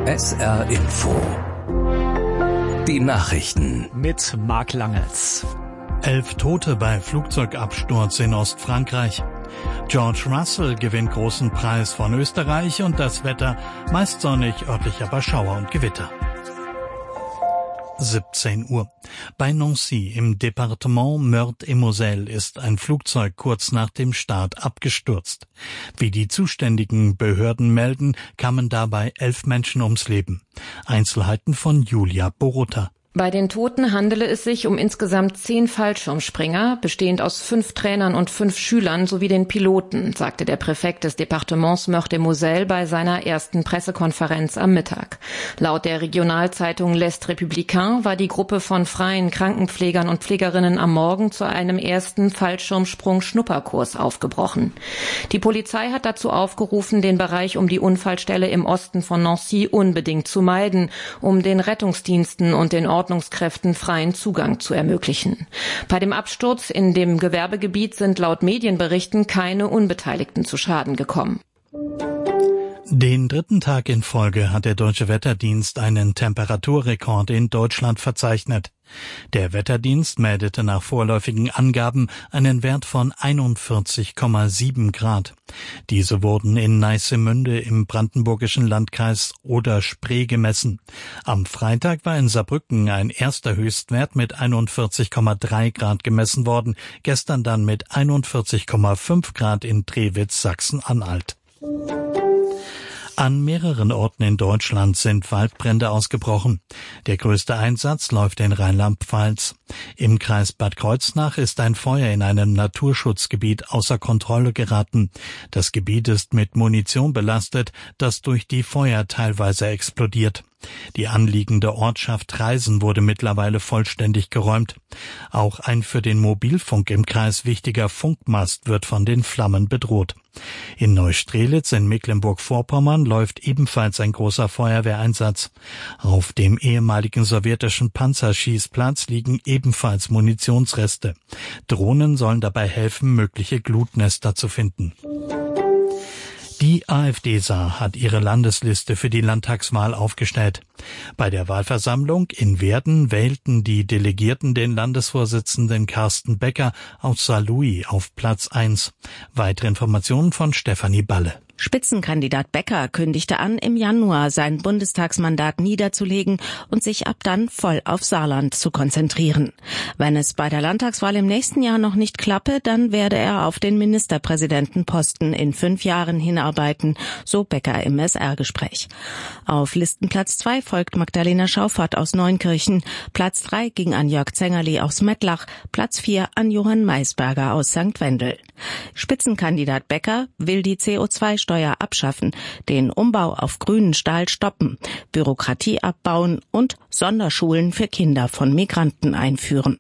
SR Info. Die Nachrichten. Mit Marc Langels. 11 Tote bei Flugzeugabsturz in Ostfrankreich. George Russell gewinnt großen Preis von Österreich und das Wetter meist sonnig, örtlich aber Schauer und Gewitter. 17 Uhr. Bei Nancy im Departement Meurthe-et-Moselle ist ein Flugzeug kurz nach dem Start abgestürzt. Wie die zuständigen Behörden melden, kamen dabei 11 Menschen ums Leben. Einzelheiten von Julia Borota. Bei den Toten handele es sich um insgesamt 10 Fallschirmspringer, bestehend aus 5 Trainern und 5 Schülern sowie den Piloten, sagte der Präfekt des Departements Meurthe-et-Moselle bei seiner ersten Pressekonferenz am Mittag. Laut der Regionalzeitung L'Est Républicain war die Gruppe von freien Krankenpflegern und Pflegerinnen am Morgen zu einem ersten Fallschirmsprung-Schnupperkurs aufgebrochen. Die Polizei hat dazu aufgerufen, den Bereich um die Unfallstelle im Osten von Nancy unbedingt zu meiden, um den Rettungsdiensten und den Ordnungskräften freien Zugang zu ermöglichen. Bei dem Absturz in dem Gewerbegebiet sind laut Medienberichten keine Unbeteiligten zu Schaden gekommen. Den 3. Tag in Folge hat der Deutsche Wetterdienst einen Temperaturrekord in Deutschland verzeichnet. Der Wetterdienst meldete nach vorläufigen Angaben einen Wert von 41,7 Grad. Diese wurden in Neissemünde im brandenburgischen Landkreis Oder-Spree gemessen. Am Freitag war in Saarbrücken ein erster Höchstwert mit 41,3 Grad gemessen worden, gestern dann mit 41,5 Grad in Drewitz, Sachsen-Anhalt. An mehreren Orten in Deutschland sind Waldbrände ausgebrochen. Der größte Einsatz läuft in Rheinland-Pfalz. Im Kreis Bad Kreuznach ist ein Feuer in einem Naturschutzgebiet außer Kontrolle geraten. Das Gebiet ist mit Munition belastet, das durch die Feuer teilweise explodiert. Die anliegende Ortschaft Reisen wurde mittlerweile vollständig geräumt. Auch ein für den Mobilfunk im Kreis wichtiger Funkmast wird von den Flammen bedroht. In Neustrelitz in Mecklenburg-Vorpommern läuft ebenfalls ein großer Feuerwehreinsatz. Auf dem ehemaligen sowjetischen Panzerschießplatz liegen ebenfalls Munitionsreste. Drohnen sollen dabei helfen, mögliche Glutnester zu finden. Die AfD Saar hat ihre Landesliste für die Landtagswahl aufgestellt. Bei der Wahlversammlung in Werden wählten die Delegierten den Landesvorsitzenden Carsten Becker aus Saarlouis auf Platz 1. Weitere Informationen von Stefanie Balle. Spitzenkandidat Becker kündigte an, im Januar sein Bundestagsmandat niederzulegen und sich ab dann voll auf Saarland zu konzentrieren. Wenn es bei der Landtagswahl im nächsten Jahr noch nicht klappe, dann werde er auf den Ministerpräsidentenposten in 5 Jahren hinarbeiten, so Becker im SR-Gespräch. Auf Listenplatz 2 folgt Magdalena Schauffert aus Neunkirchen, Platz 3 ging an Jörg Zengerli aus Mettlach, Platz 4 an Johann Maisberger aus St. Wendel. Spitzenkandidat Becker will die CO2-Steuer abschaffen, den Umbau auf grünen Stahl stoppen, Bürokratie abbauen und Sonderschulen für Kinder von Migranten einführen.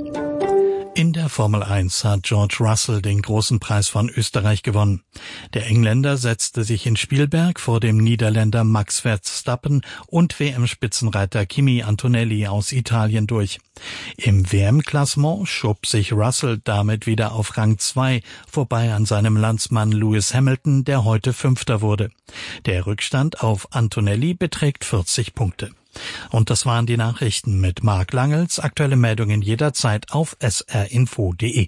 In der Formel 1 hat George Russell den großen Preis von Österreich gewonnen. Der Engländer setzte sich in Spielberg vor dem Niederländer Max Verstappen und WM-Spitzenreiter Kimi Antonelli aus Italien durch. Im WM-Klassement schob sich Russell damit wieder auf Rang 2, vorbei an seinem Landsmann Lewis Hamilton, der heute Fünfter wurde. Der Rückstand auf Antonelli beträgt 40 Punkte. Und das waren die Nachrichten mit Marc Langels. Aktuelle Meldungen jederzeit auf srinfo.de.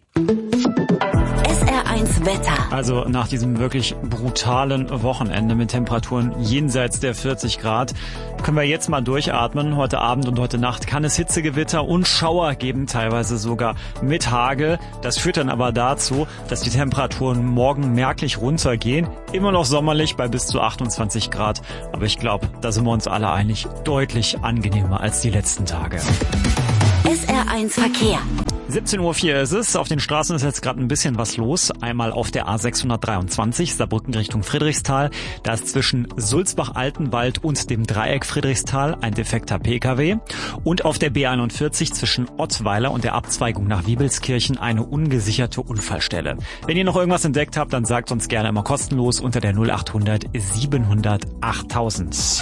SR1 Wetter. Also nach diesem wirklich brutalen Wochenende mit Temperaturen jenseits der 40 Grad können wir jetzt mal durchatmen. Heute Abend und heute Nacht kann es Hitzegewitter und Schauer geben, teilweise sogar mit Hagel. Das führt dann aber dazu, dass die Temperaturen morgen merklich runtergehen. Immer noch sommerlich bei bis zu 28 Grad. Aber ich glaube, da sind wir uns alle einig, deutlich angenehmer als die letzten Tage. SR1 Verkehr. 17:04 Uhr ist es. Auf den Straßen ist jetzt gerade ein bisschen was los. Einmal auf der A623 Saarbrücken Richtung Friedrichsthal. Da ist zwischen Sulzbach-Altenwald und dem Dreieck Friedrichsthal ein defekter Pkw. Und auf der B41 zwischen Ottweiler und der Abzweigung nach Wiebelskirchen eine ungesicherte Unfallstelle. Wenn ihr noch irgendwas entdeckt habt, dann sagt uns gerne immer kostenlos unter der 0800 700 8000.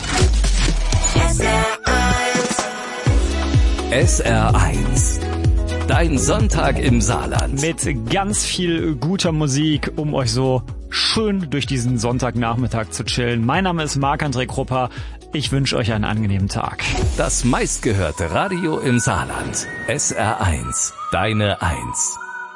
SR1. Dein Sonntag im Saarland. Mit ganz viel guter Musik, um euch so schön durch diesen Sonntagnachmittag zu chillen. Mein Name ist Marc-André Krupper. Ich wünsche euch einen angenehmen Tag. Das meistgehörte Radio im Saarland. SR1, deine 1.